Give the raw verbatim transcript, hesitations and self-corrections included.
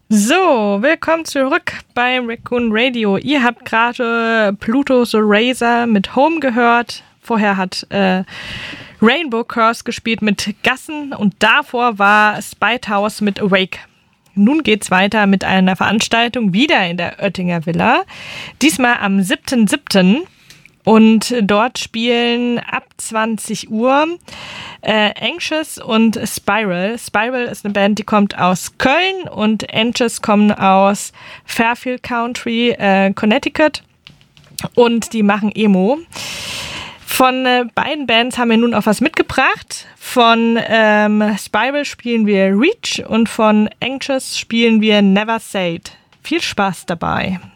So, willkommen zurück beim Raccoon Radio. Ihr habt gerade Pluto the Razor mit Home gehört. Vorher hat äh, Rainbow Curse gespielt mit Gassen und davor war Spite House mit Awake. Nun geht's weiter mit einer Veranstaltung wieder in der Oettinger Villa. Diesmal am siebten siebten Und dort spielen ab zwanzig Uhr äh, Anxious und Spiral. Spiral ist eine Band, die kommt aus Köln und Anxious kommen aus Fairfield County, äh, Connecticut. Und die machen Emo. Von äh, beiden Bands haben wir nun auch was mitgebracht. Von ähm, Spiral spielen wir Reach und von Anxious spielen wir Never Said. Viel Spaß dabei.